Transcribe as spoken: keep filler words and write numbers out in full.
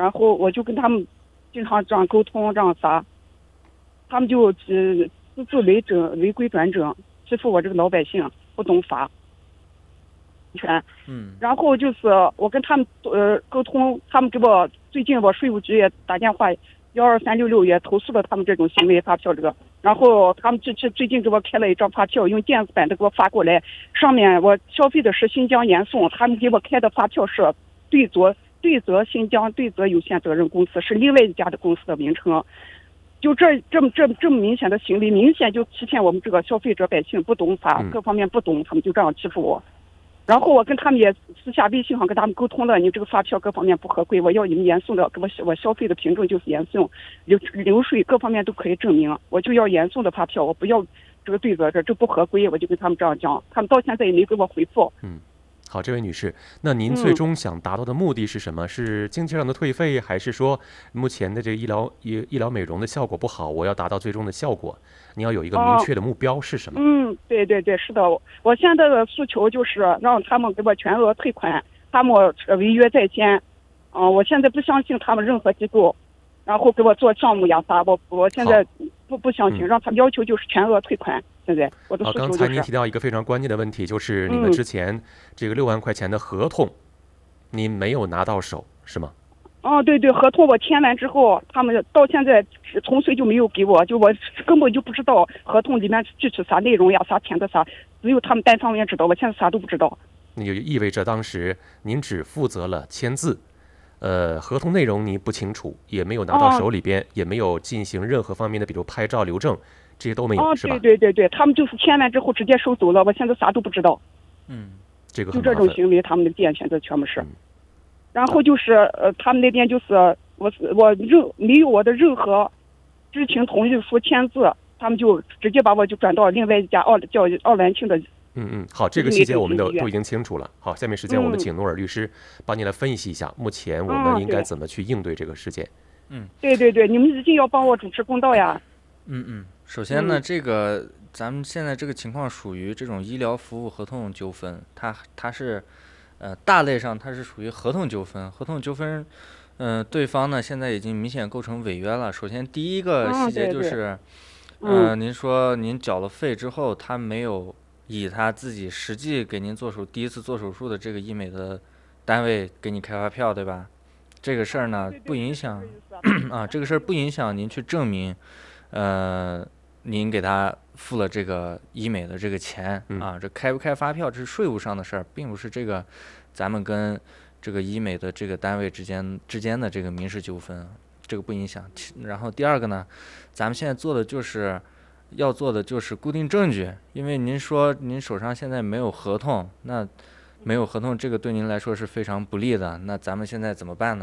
然后我就跟他们经常这样沟通，这样啥，他们就呃私自为整违规转正，欺负我这个老百姓，不懂法。权， 嗯， 然后就是我跟他们呃沟通，他们给我最近我税务局也打电话，幺二三六六也投诉了他们这种行为发票这个，然后他们这这最近给我开了一张发票，用电子版的给我发过来，上面我消费的是新疆盐送，他们给我开的发票是对泽对泽新疆对泽有限责任公司，是另外一家的公司的名称。就这这么这么这么明显的行为，明显就欺骗我们这个消费者百姓，不懂法， 嗯各方面不懂，他们就这样欺负我。然后我跟他们也私下微信上跟他们沟通了，你这个发票各方面不合规，我要你们严送的，给我我消费的凭证就是严送，流流税各方面都可以证明，我就要严送的发票，我不要这个对折这这不合规，我就跟他们这样讲，他们到现在也没给我回复。 嗯，好，这位女士，那您最终想达到的目的是什么？嗯、是经济上的退费，还是说目前的这个医疗医医疗美容的效果不好，我要达到最终的效果？你要有一个明确的目标是什么？ 哦、嗯，对对对，是的，我现在的诉求就是让他们给我全额退款，他们违约在先，啊、呃，我现在不相信他们任何机构，然后给我做项目呀啥，我我现在不不相信， 嗯、 让他们要求就是全额退款。现在我的诉求就是。 好，刚才您提到一个非常关键的问题，就是你们之前这个六万块钱的合同，嗯、您没有拿到手，是吗？ 哦，对对，合同我签完之后，他们到现在从随就没有给我，就我根本就不知道合同里面具体啥内容呀，啥填的啥，只有他们单方面知道，我现在啥都不知道。 那就意味着当时您只负责了签字，呃，合同内容你不清楚，也没有拿到手里边，哦、也没有进行任何方面的，比如拍照留证，这些都没有， 哦、 是吧？ 对对对对，他们就是签完之后直接收走了，我现在啥都不知道。 嗯，这个就这种行为，他们的店现在全部是。 嗯然后就是呃，他们那边就是我我任没有我的任何知情同意书签字，他们就直接把我就转到另外一家奥叫奥兰庆的。 嗯嗯，好，这个细节我们都都已经清楚了。好，下面时间我们请努尔律师帮您来分析一下，目前我们应该怎么去应对这个事件。 嗯， 对对对，你们一定要帮我主持公道呀。 嗯嗯，首先呢，嗯、这个咱们现在这个情况属于这种医疗服务合同纠纷，它它是。呃，大类上它是属于合同纠纷，合同纠纷，嗯、呃，对方呢现在已经明显构成违约了。首先第一个细节就是，嗯、 哦呃，您说您缴了费之后，他没有以他自己实际给您做手第一次做手术的这个医美的单位给你开发票，对吧？这个事儿呢不影响啊，这个事儿不影响您去证明，呃。您给他付了这个医美的这个钱啊，这开不开发票这是税务上的事儿，并不是这个咱们跟这个医美的这个单位之间之间的这个民事纠纷，这个不影响。然后第二个呢，咱们现在做的就是要做的就是固定证据，因为您说您手上现在没有合同，那没有合同这个对您来说是非常不利的，那咱们现在怎么办呢？